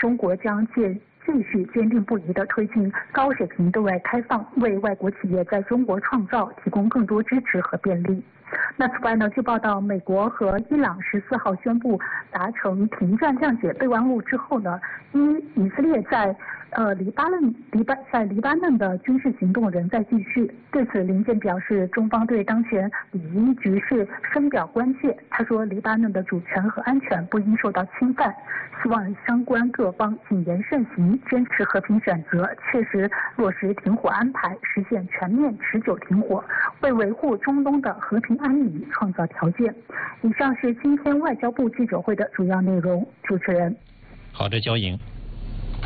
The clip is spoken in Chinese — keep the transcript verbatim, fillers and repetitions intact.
中国将借继续坚定不移地推进高水平对外开放，为外国企业在中国创造提供更多支持和便利。那此外呢，据报道，美国和伊朗十四号宣布达成停战谅解备忘录之后呢，以以色列在呃黎巴嫩黎巴在黎巴嫩的军事行动仍在继续。对此，林健表示，中方对当前里伊局势深表关切。他说，黎巴嫩的主权和安全不应受到侵犯，希望相关各方谨言慎行，坚持和平选择，切实落实停火安排，实现全面持久停火，为维护中东的和平安宁创造条件。以上是今天外交部记者会的主要内容。主持人， 好的，焦颖。